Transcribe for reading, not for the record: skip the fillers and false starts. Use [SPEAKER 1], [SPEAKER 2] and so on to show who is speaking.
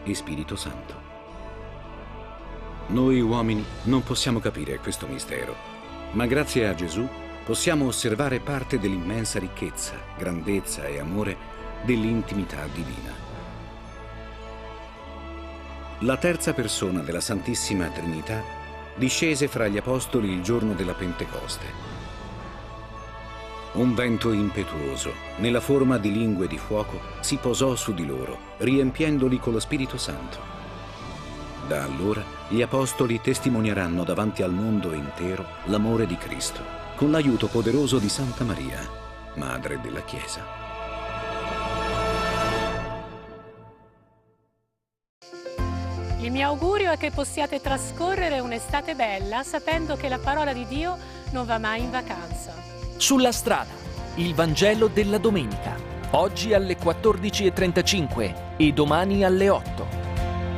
[SPEAKER 1] di Spirito Santo. Noi uomini non possiamo capire questo mistero, ma grazie a Gesù possiamo osservare parte dell'immensa ricchezza, grandezza e amore dell'intimità divina. La terza persona della Santissima Trinità discese fra gli Apostoli il giorno della Pentecoste. Un vento impetuoso, nella forma di lingue di fuoco, si posò su di loro, riempiendoli con lo Spirito Santo. Da allora gli Apostoli testimonieranno davanti al mondo intero l'amore di Cristo, con l'aiuto poderoso di Santa Maria, Madre della Chiesa.
[SPEAKER 2] Il mio augurio è che possiate trascorrere un'estate bella sapendo che la parola di Dio non va mai in vacanza.
[SPEAKER 3] Sulla strada, il Vangelo della domenica, oggi alle 14:35 e domani alle 8.